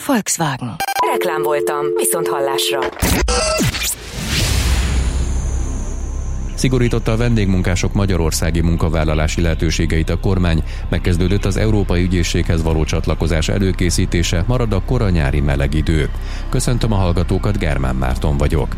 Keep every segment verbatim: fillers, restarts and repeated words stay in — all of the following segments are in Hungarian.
Volkswagen. Reklám voltam, viszont hallásra. Szigorította a vendégmunkások magyarországi munkavállalási lehetőségeit a kormány, megkezdődött az Európai Ügyészséghez való csatlakozás előkészítése, marad a kora nyári meleg idő. Köszöntöm a hallgatókat, Germán Márton vagyok.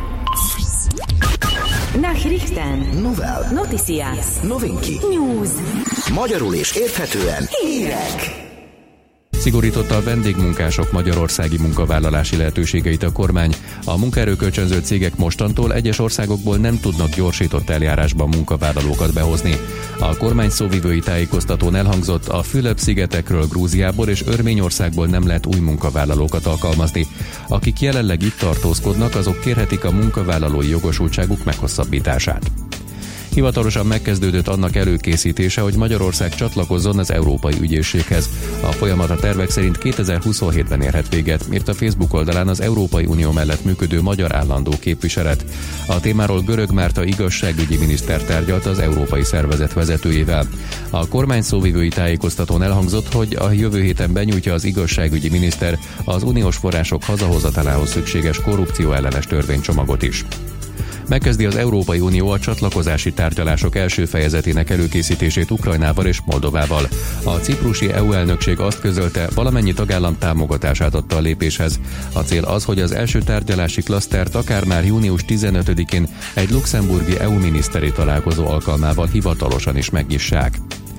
Nachrichten. Novel. Noticias. Novinki. News. Magyarul és érthetően hírek. Szigorította a vendégmunkások magyarországi munkavállalási lehetőségeit a kormány. A munkaerőkölcsönző cégek mostantól egyes országokból nem tudnak gyorsított eljárásban munkavállalókat behozni. A kormány szóvivői tájékoztatón elhangzott, a Fülöp-szigetekről, Grúziából és Örményországból nem lehet új munkavállalókat alkalmazni. Akik jelenleg itt tartózkodnak, azok kérhetik a munkavállalói jogosultságuk meghosszabbítását. Hivatalosan megkezdődött annak előkészítése, hogy Magyarország csatlakozzon az Európai Ügyészséghez. A folyamat a tervek szerint kétezer-huszonhétben érhet véget, írt a Facebook oldalán az Európai Unió mellett működő magyar állandó képviselet. A témáról Görög Márta igazságügyi miniszter tárgyalt az európai szervezet vezetőjével. A kormány szóvivői tájékoztatón elhangzott, hogy a jövő héten benyújtja az igazságügyi miniszter az uniós források hazahozatalához szükséges korrupció ellenes törvénycsomagot is. Megkezdi az Európai Unió a csatlakozási tárgyalások első fejezetének előkészítését Ukrajnával és Moldovával. A ciprusi é u elnökség azt közölte, valamennyi tagállam támogatását adta a lépéshez. A cél az, hogy az első tárgyalási klasztert akár már június tizenötödikén egy luxemburgi é u miniszteri találkozó alkalmával hivatalosan is megnyissák.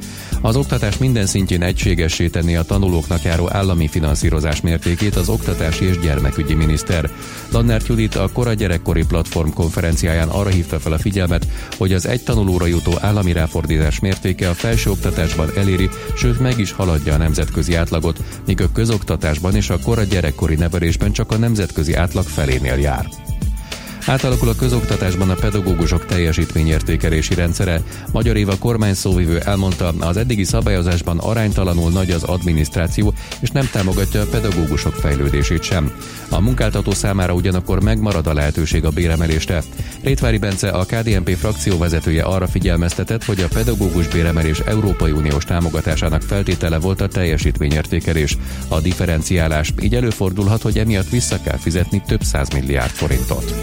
Az oktatás minden szintjén egységessé tenni a tanulóknak járó állami finanszírozás mértékét az oktatási és gyermekügyi miniszter. Lannert Judit a Kora Gyerekkori Platform konferenciáján arra hívta fel a figyelmet, hogy az egy tanulóra jutó állami ráfordítás mértéke a felsőoktatásban eléri, sőt meg is haladja a nemzetközi átlagot, míg a közoktatásban és a kora gyerekkori nevelésben csak a nemzetközi átlag felénél jár. Átalakul a közoktatásban a pedagógusok teljesítményértékelési rendszere. Magyar Éva kormány szóvivő elmondta, az eddigi szabályozásban aránytalanul nagy az adminisztráció, és nem támogatja a pedagógusok fejlődését sem. A munkáltató számára ugyanakkor megmarad a lehetőség a béremelésre. Rétvári Bence, a ká dé en pé frakcióvezetője arra figyelmeztetett, hogy a pedagógus béremelés Európai Uniós támogatásának feltétele volt a teljesítményértékelés, a differenciálás, így előfordulhat, hogy emiatt vissza kell fizetni több százmilliárd forintot.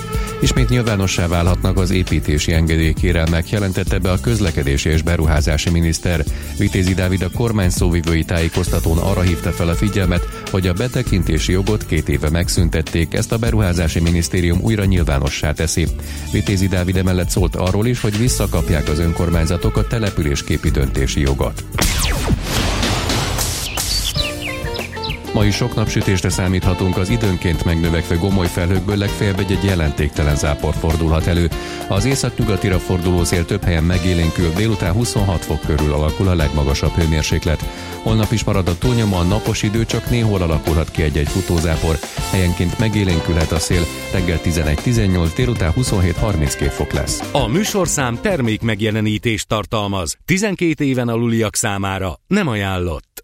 Ismét nyilvánossá válhatnak az építési engedélykérelmek, jelentette be a közlekedési és beruházási miniszter. Vitézi Dávid a kormány szóvivői tájékoztatón arra hívta fel a figyelmet, hogy a betekintési jogot két éve megszüntették, ezt a beruházási minisztérium újra nyilvánossá teszi. Vitézi Dávid emellett szólt arról is, hogy visszakapják az önkormányzatok a településképi döntési jogot. Ma is sok napsütésre számíthatunk, az időnként megnövekvő gomoly felhőkből legfeljebb egy jelentéktelen zápor fordulhat elő. Az északnyugatira forduló szél több helyen megélénkül, délután huszonhat fok körül alakul a legmagasabb hőmérséklet. Holnap is marad a túlnyomóan napos idő, csak néhol alakulhat ki egy-egy futózápor. Helyenként megélénkülhet a szél, reggel tizenegy-tizennyolc, délután huszonhét-harminckét fok lesz. A műsorszám termék megjelenítést tartalmaz. tizenkét éven aluliak számára nem ajánlott.